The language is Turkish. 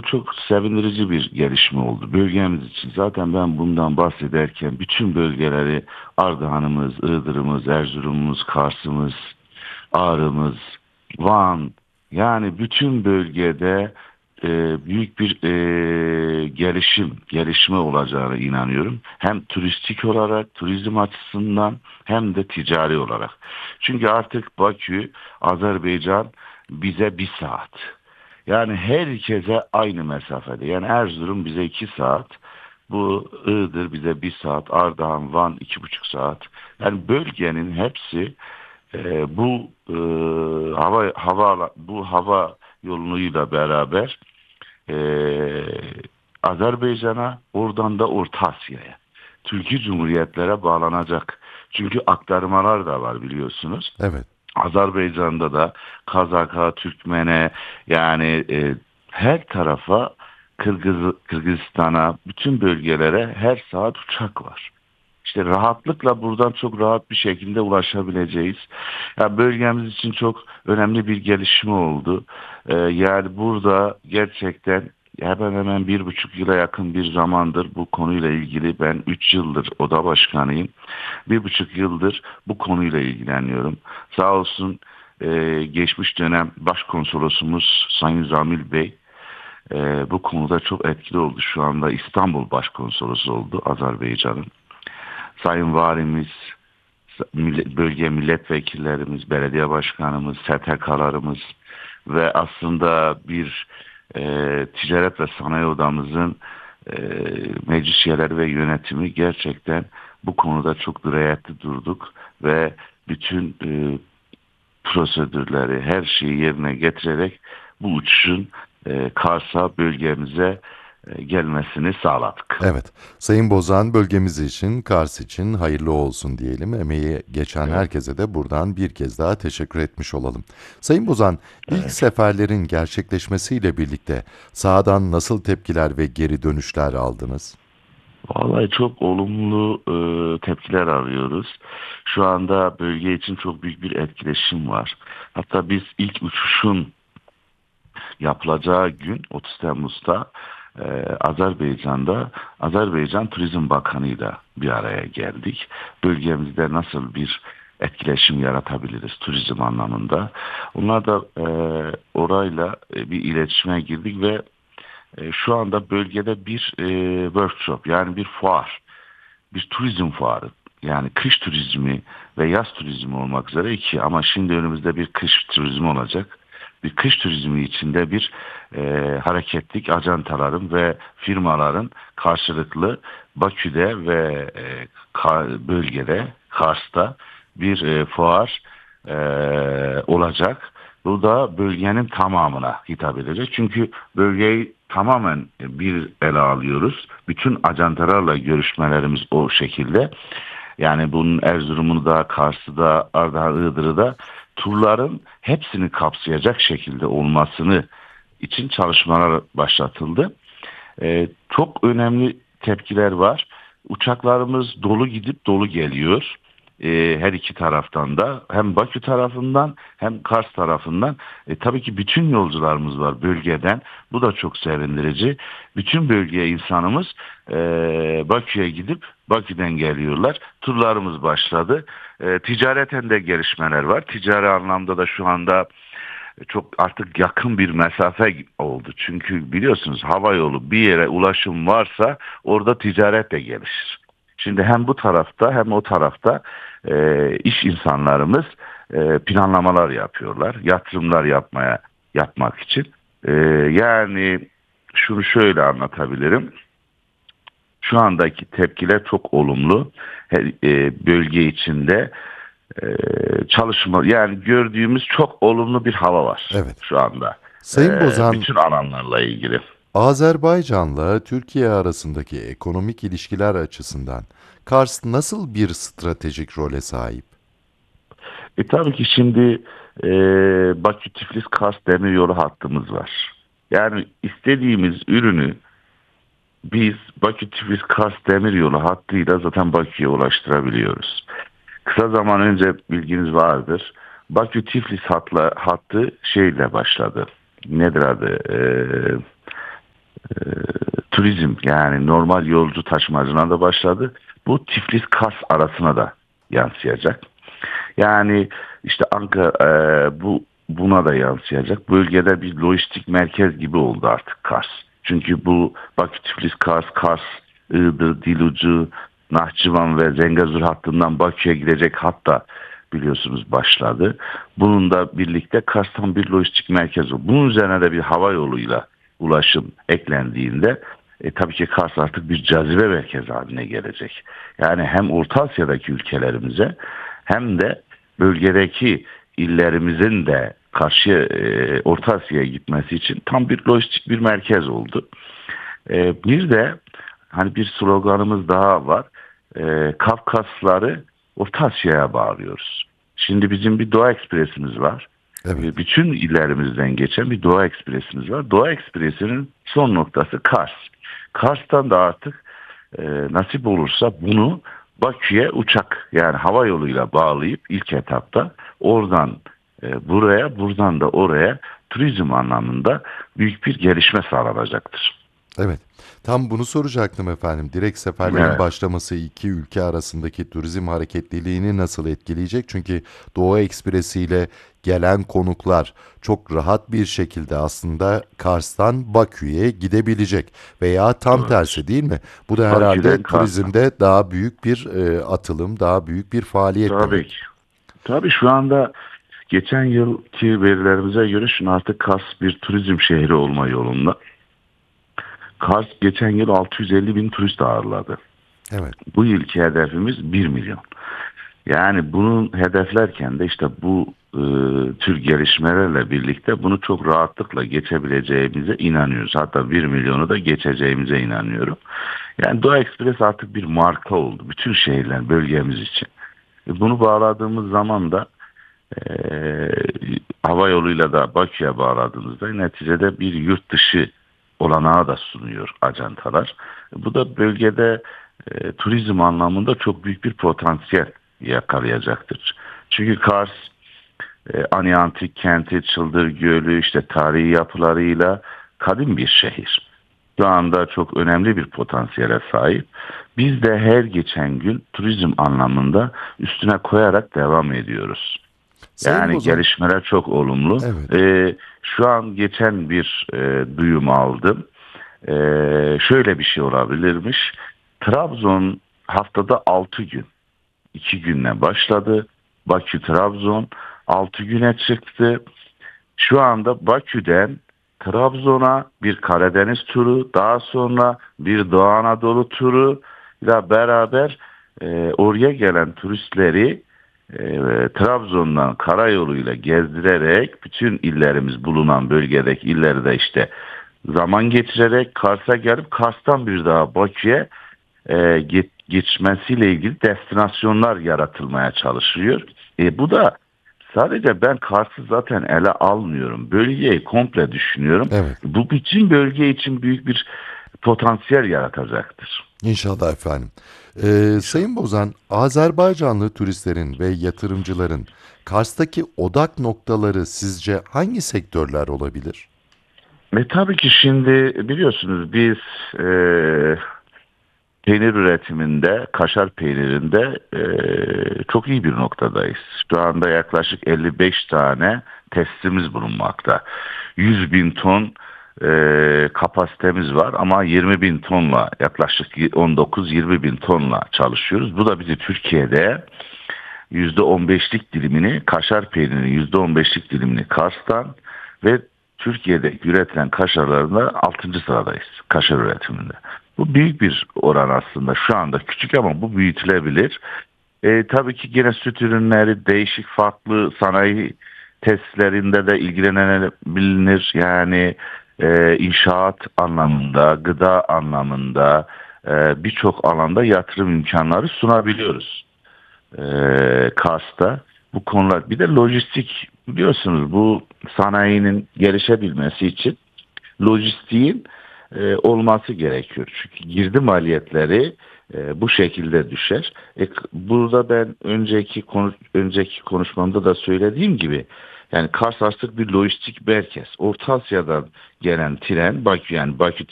çok sevindirici bir gelişme oldu bölgemiz için. Zaten ben bundan bahsederken bütün bölgeleri Ardahan'ımız, Iğdır'ımız, Erzurum'umuz, Kars'ımız, Ağrı'mız, Van yani bütün bölgede büyük bir gelişme olacağına inanıyorum. Hem turistik olarak, turizm açısından hem de ticari olarak. Çünkü artık Bakü, Azerbaycan bize 1 saat. Yani herkese aynı mesafede. Yani Erzurum bize 2 saat. Bu Iğdır bize 1 saat. Ardahan, Van 2,5 saat. Yani bölgenin hepsi bu bu hava yoluyla beraber e, Azerbaycan'a, oradan da Orta Asya'ya, Türkiye Cumhuriyetlere bağlanacak. Çünkü aktarmalar da var biliyorsunuz. Evet. Azerbaycan'da da Kazak'a, Türkmen'e yani her tarafa Kırgızistan'a, bütün bölgelere her saat uçak var. İşte rahatlıkla buradan çok rahat bir şekilde ulaşabileceğiz. Ya bölgemiz için çok önemli bir gelişme oldu. Yani burada gerçekten hemen hemen 1,5 yıla yakın bir zamandır bu konuyla ilgili ben 3 yıldır oda başkanıyım. 1,5 yıldır bu konuyla ilgileniyorum. Sağ olsun geçmiş dönem başkonsolosumuz Sayın Zamil Bey bu konuda çok etkili oldu. Şu anda İstanbul Başkonsolosu oldu Azerbaycan'ın. Sayın Valimiz, bölge milletvekillerimiz, belediye başkanımız, STK'larımız ve aslında bir ticaret ve sanayi odamızın e, meclis üyeleri ve yönetimi gerçekten bu konuda çok dirayetli durduk ve bütün prosedürleri, her şeyi yerine getirerek bu uçuşun Kars'a, bölgemize gelmesini sağladık. Evet. Sayın Bozan, bölgemiz için, Kars için hayırlı olsun diyelim. Emeği geçen Evet, herkese de buradan bir kez daha teşekkür etmiş olalım. Sayın Bozan, ilk evet. seferlerin gerçekleşmesiyle birlikte sahadan nasıl tepkiler ve geri dönüşler aldınız? Vallahi çok olumlu tepkiler alıyoruz. Şu anda bölge için çok büyük bir etkileşim var. Hatta biz ilk uçuşun yapılacağı gün 30 Temmuz'da e, Azerbaycan'da Azerbaycan Turizm Bakanı'yla bir araya geldik. Bölgemizde nasıl bir etkileşim yaratabiliriz turizm anlamında. Onlar da orayla bir iletişime girdik ve şu anda bölgede bir workshop yani bir fuar, bir turizm fuarı yani kış turizmi ve yaz turizmi olmak üzere iki ama şimdi önümüzde bir kış turizmi olacak. Bir kış turizmi içinde bir hareketlik ajantaların ve firmaların karşılıklı Bakü'de ve bölgede Kars'ta bir fuar e, olacak. Bu da bölgenin tamamına hitap edecek. Çünkü bölgeyi tamamen bir ele alıyoruz. Bütün ajantalarla görüşmelerimiz o şekilde. Yani bunun Erzurum'unu da, Kars'ı da, Ardahan, Iğdır'ı da turların hepsini kapsayacak şekilde olmasını için çalışmalar başlatıldı. Çok önemli tepkiler var. Uçaklarımız dolu gidip dolu geliyor. Her iki taraftan da hem Bakü tarafından hem Kars tarafından tabii ki bütün yolcularımız var bölgeden. Bu da çok sevindirici. Bütün bölgeye insanımız e, Bakü'ye gidip Bakü'den geliyorlar. Turlarımız başladı. Ticareten de gelişmeler var. Ticari anlamda da şu anda çok artık yakın bir mesafe oldu. Çünkü biliyorsunuz hava yolu bir yere ulaşım varsa orada ticaret de gelişir. Şimdi hem bu tarafta hem o tarafta iş insanlarımız planlamalar yapıyorlar. Yatırımlar yapmak için. Yani şunu şöyle anlatabilirim. Şu andaki tepkiler çok olumlu. Bölge içinde çalışma yani gördüğümüz çok olumlu bir hava var Evet. şu anda. Sayın Bozan, Bütün alanlarla ilgili. Azerbaycan'la Türkiye arasındaki ekonomik ilişkiler açısından Kars nasıl bir stratejik role sahip? Tabii ki şimdi e, Bakü-Tiflis-Kars demiryolu hattımız var. Yani istediğimiz ürünü biz Bakü-Tiflis-Kars demiryolu hattıyla zaten Bakü'ye ulaştırabiliyoruz. Kısa zaman önce bilginiz vardır. Bakü-Tiflis hattı şeyle başladı. Nedir adı? turizm, yani normal yolcu taşımacılığına da başladı. Bu Tiflis-Kars arasına da yansıyacak. Yani işte Ankara buna da yansıyacak. Bölgede bir lojistik merkez gibi oldu artık Kars. Çünkü bu Bakü, Tiflis, Kars, Iğdır, Dilucu, Nahçıvan ve Zengezur hattından Bakü'ye gidecek hatta biliyorsunuz başladı. Bununla birlikte Kars'tan bir lojistik merkez oldu. Bunun üzerine de bir hava yoluyla ulaşım eklendiğinde tabii ki Kars artık bir cazibe merkezi haline gelecek. Yani hem Orta Asya'daki ülkelerimize hem de bölgedeki illerimizin de karşı Orta Asya'ya gitmesi için tam bir lojistik bir merkez oldu. Bir de hani bir sloganımız daha var. Kafkasları Orta Asya'ya bağlıyoruz. Şimdi bizim bir Doğu Ekspresimiz var. Evet. Bütün illerimizden geçen bir Doğu Ekspresimiz var. Doğu Ekspresi'nin son noktası Kars. Kars'tan da artık nasip olursa bunu Bakü'ye uçak, yani hava yoluyla bağlayıp ilk etapta oradan buraya, buradan da oraya turizm anlamında büyük bir gelişme sağlanacaktır. Evet. Tam bunu soracaktım efendim. Direkt seferlerin Evet, başlaması iki ülke arasındaki turizm hareketliliğini nasıl etkileyecek? Çünkü Doğu Ekspresi ile gelen konuklar çok rahat bir şekilde aslında Kars'tan Bakü'ye gidebilecek veya tam doğrudur. tersi değil mi? Bu da herhalde Bakü'den Kars'a. turizmde daha büyük bir atılım, daha büyük bir faaliyet Tabii ki. demek. Tabii şu anda geçen yılki verilerimize göre şimdi artık Kars bir turizm şehri olma yolunda. Kars geçen yıl 650 bin turist ağırladı. Evet. Bu yılki hedefimiz 1 milyon. Yani bunu hedeflerken de işte bu tür gelişmelerle birlikte bunu çok rahatlıkla geçebileceğimize inanıyoruz. Hatta 1 milyonu da geçeceğimize inanıyorum. Yani Doğu Ekspres artık bir marka oldu bütün şehirler, bölgemiz için. Bunu bağladığımız zaman da e, hava yoluyla da Bakü'ye bağladığımızda neticede bir yurt dışı olanağı da sunuyor ajantalar. Bu da bölgede turizm anlamında çok büyük bir potansiyel yakalayacaktır. Çünkü Kars, Ani Antik Kenti, Çıldır Gölü, işte tarihi yapılarıyla kadim bir şehir. Şu anda çok önemli bir potansiyele sahip. Biz de her geçen gün turizm anlamında üstüne koyarak devam ediyoruz. Sayın Yani Bozan, gelişmeler çok olumlu. evet. Şu an geçen bir duyum aldım. Şöyle bir şey olabilirmiş. Trabzon haftada 6 gün, 2 günle başladı. Bakü Trabzon 6 güne çıktı. Şu anda Bakü'den Trabzon'a bir Karadeniz turu, daha sonra bir Doğu Anadolu turu ile beraber oraya gelen turistleri Trabzon'dan karayoluyla gezdirerek bütün illerimiz bulunan bölgedeki illeri de işte zaman geçirerek Kars'a gelip Kars'tan bir daha Bakü'ye geçmesiyle ilgili destinasyonlar yaratılmaya çalışılıyor. Bu da sadece ben Kars'ı zaten ele almıyorum. Bölgeyi komple düşünüyorum. Evet. Bu bütün bölge için büyük bir potansiyel yaratacaktır. İnşallah efendim. İnşallah. Sayın Bozan, Azerbaycanlı turistlerin ve yatırımcıların Kars'taki odak noktaları sizce hangi sektörler olabilir? Tabii ki şimdi biliyorsunuz biz e, peynir üretiminde, kaşar peynirinde çok iyi bir noktadayız. Şu anda yaklaşık 55 tane testimiz bulunmakta. 100 bin ton kapasitemiz var ama 20 bin tonla, yaklaşık 19-20 bin tonla çalışıyoruz. Bu da bizi Türkiye'de %15'lik dilimini, kaşar peynirinin %15'lik dilimini Kars'tan ve Türkiye'de üretilen kaşarlarında 6. sıradayız kaşar üretiminde. Bu büyük bir oran aslında, şu anda küçük ama bu büyütülebilir. Tabii ki gene süt ürünleri, değişik farklı sanayi tesislerinde de ilgilenebilir. Yani inşaat anlamında, gıda anlamında birçok alanda yatırım imkanları sunabiliyoruz. Kars'ta. Bu konular, bir de lojistik, biliyorsunuz bu sanayinin gelişebilmesi için lojistiğin olması gerekiyor. Çünkü girdi maliyetleri bu şekilde düşer. Burada ben önceki konuşmamda da söylediğim gibi, yani Kars artık bir lojistik merkez. Orta Asya'dan gelen tren Bakü, yani Bakü